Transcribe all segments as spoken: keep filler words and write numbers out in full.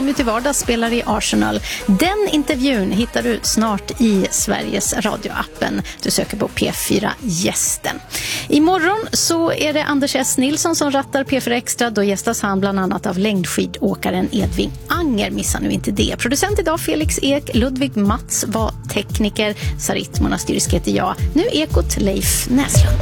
som ju till vardags spelar i Arsenal. Den intervjun hittar du snart i Sveriges radioappen. Du söker på P fyra Gästen. Imorgon så är det Anders S. Nilsson som rattar P fyra Extra. Då gästas han bland annat av längdskidåkaren Edvin Anger. Missa nu inte det. Producent idag Felix Ek, Ludvig Mats var tekniker, Sarit Monastyrisk heter jag. Nu Ekot Leif Näslund.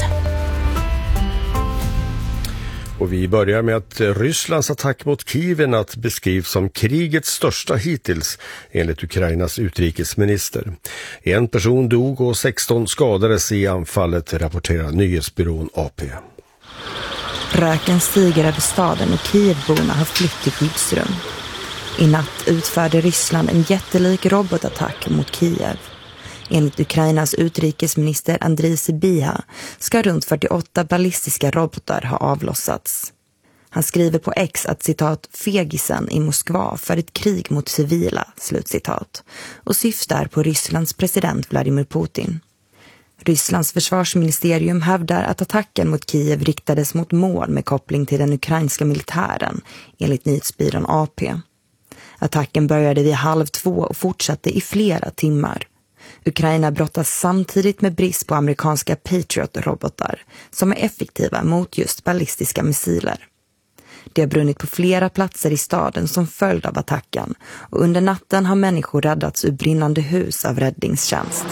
Och vi börjar med att Rysslands attack mot Kiev beskrivs som krigets största hittills enligt Ukrainas utrikesminister. En person dog och sexton skadades i anfallet, rapporterar nyhetsbyrån A P. Röken stiger över staden och Kievborna har flytt till skyddsrum. I natt utförde Ryssland en jättelik robotattack mot Kiev. Enligt Ukrainas utrikesminister Andriy Sybiha ska runt fyrtioåtta ballistiska robotar ha avlossats. Han skriver på X att citat fegisen i Moskva för ett krig mot civila, slutcitat, och syftar på Rysslands president Vladimir Putin. Rysslands försvarsministerium hävdar att attacken mot Kiev riktades mot mål med koppling till den ukrainska militären, enligt nyhetsbyrån A P. Attacken började vid halv två och fortsatte i flera timmar. Ukraina brottas samtidigt med brist på amerikanska Patriot-robotar som är effektiva mot just ballistiska missiler. Det har brunnit på flera platser i staden som följd av attacken och under natten har människor räddats ur brinnande hus av räddningstjänst.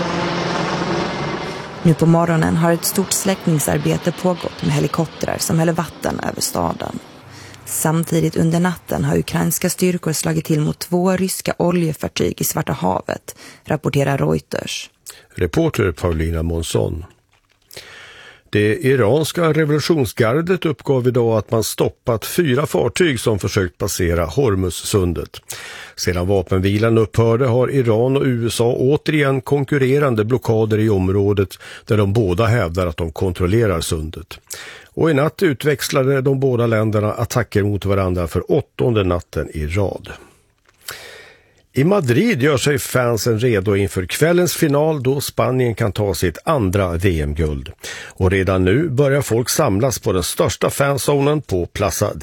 Nu på morgonen har ett stort släckningsarbete pågått med helikoptrar som häller vatten över staden. Samtidigt under natten har ukrainska styrkor slagit till mot två ryska oljefartyg i Svarta havet, rapporterar Reuters. Reporter Paulina Månsson. Det iranska revolutionsgardet uppgav idag att man stoppat fyra fartyg som försökt passera Hormuzsundet. Sedan vapenvilan upphörde har Iran och U S A återigen konkurrerande blockader i området där de båda hävdar att de kontrollerar sundet. Och i natt utväxlade de båda länderna attacker mot varandra för åttonde natten i rad. I Madrid gör sig fansen redo inför kvällens final då Spanien kan ta sitt andra V M-guld. Och redan nu börjar folk samlas på den största fanzonen på Plaza